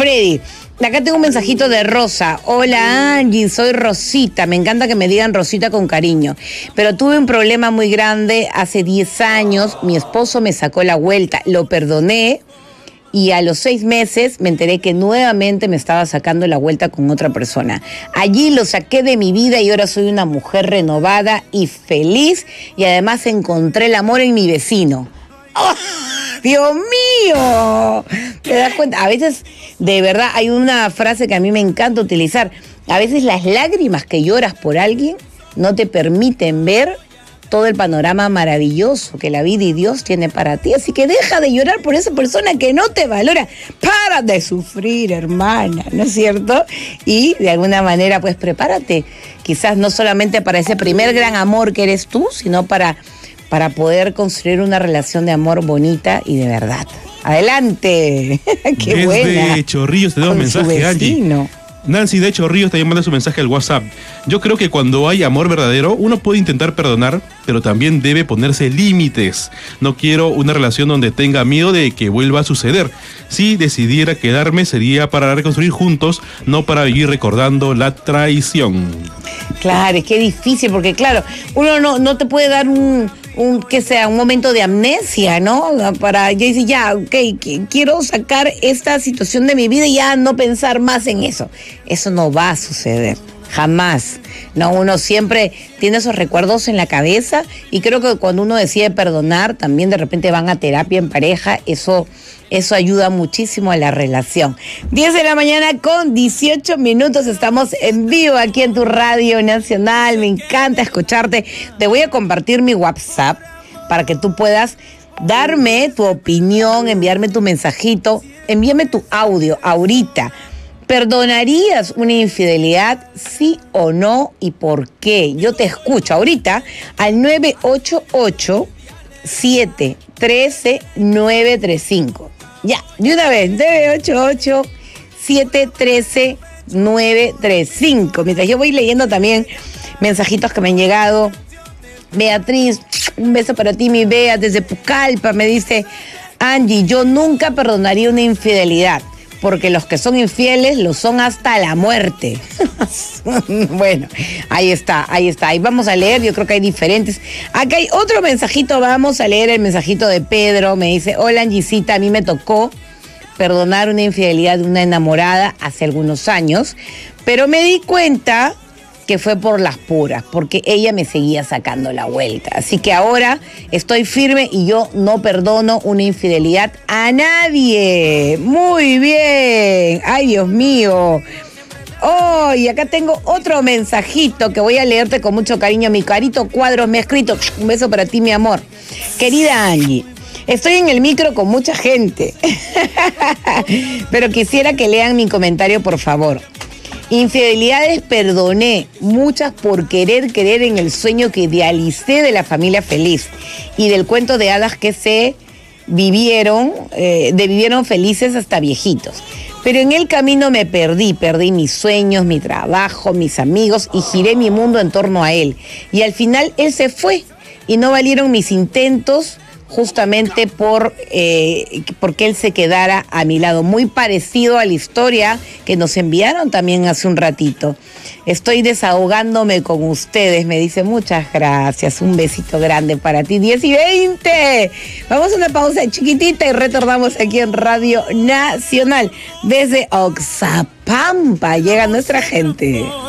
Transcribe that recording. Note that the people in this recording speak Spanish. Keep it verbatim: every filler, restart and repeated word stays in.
Freddy. Acá tengo un mensajito de Rosa. Hola Angie, soy Rosita. Me encanta que me digan Rosita con cariño. Pero tuve un problema muy grande hace diez años. Mi esposo me sacó la vuelta. Lo perdoné y a los seis meses me enteré que nuevamente me estaba sacando la vuelta con otra persona. Allí lo saqué de mi vida y ahora soy una mujer renovada y feliz. Y además encontré el amor en mi vecino. ¡Oh, Dios mío! ¿Te das cuenta? A veces, de verdad, hay una frase que a mí me encanta utilizar. A veces las lágrimas que lloras por alguien no te permiten ver todo el panorama maravilloso que la vida y Dios tiene para ti. Así que deja de llorar por esa persona que no te valora. Para de sufrir, hermana, ¿no es cierto? Y de alguna manera, pues prepárate. Quizás no solamente para ese primer gran amor que eres tú, sino para... para poder construir una relación de amor bonita y de verdad. ¡Adelante! ¡Qué Desde buena! Desde Chorrillos tenemos un mensaje, Angie. Nancy de Chorrillos también manda su mensaje al WhatsApp. Yo creo que cuando hay amor verdadero, uno puede intentar perdonar, pero también debe ponerse límites. No quiero una relación donde tenga miedo de que vuelva a suceder. Si decidiera quedarme, sería para reconstruir juntos, no para vivir recordando la traición. Claro, es que es difícil, porque claro, uno no, no te puede dar un, un, que sea, un momento de amnesia, ¿no? Para ya decir, ya, ok, quiero sacar esta situación de mi vida y ya no pensar más en eso. Eso no va a suceder. Jamás. No, uno siempre tiene esos recuerdos en la cabeza y creo que cuando uno decide perdonar, también de repente van a terapia en pareja, eso, eso ayuda muchísimo a la relación. diez de la mañana con dieciocho minutos, estamos en vivo aquí en tu Radio Nacional, me encanta escucharte. Te voy a compartir mi WhatsApp para que tú puedas darme tu opinión, enviarme tu mensajito, envíame tu audio ahorita. ¿Perdonarías una infidelidad, sí o no, y por qué? Yo te escucho ahorita al nueve ocho ocho, siete uno tres, nueve tres cinco. Ya, de una vez, nueve ocho ocho, siete uno tres, nueve tres cinco. Mientras yo voy leyendo también mensajitos que me han llegado. Beatriz, un beso para ti, mi Bea, desde Pucallpa, me dice: Angie, yo nunca perdonaría una infidelidad, porque los que son infieles lo son hasta la muerte. Bueno, ahí está, ahí está. Ahí vamos a leer, yo creo que hay diferentes. Acá hay otro mensajito, vamos a leer el mensajito de Pedro. Me dice: hola Angisita, a mí me tocó perdonar una infidelidad de una enamorada hace algunos años, pero me di cuenta que fue por las puras, porque ella me seguía sacando la vuelta. Así que ahora estoy firme y yo no perdono una infidelidad a nadie. Muy bien. Ay, Dios mío. Oh, y acá tengo otro mensajito que voy a leerte con mucho cariño. Mi Carito Cuadros me ha escrito: un beso para ti, mi amor. Querida Angie, estoy en el micro con mucha gente, pero quisiera que lean mi comentario, por favor. Infidelidades perdoné, muchas por querer creer en el sueño que idealicé de la familia feliz y del cuento de hadas que se vivieron, eh, de vivieron felices hasta viejitos. Pero en el camino me perdí, perdí mis sueños, mi trabajo, mis amigos y giré mi mundo en torno a él. Y al final él se fue y no valieron mis intentos, justamente por eh, porque él se quedara a mi lado. Muy parecido a la historia que nos enviaron también hace un ratito. Estoy desahogándome con ustedes, me dice. Muchas gracias, un besito grande para ti. diez y veinte. Vamos a una pausa chiquitita y retornamos aquí en Radio Nacional. Desde Oxapampa llega nuestra gente.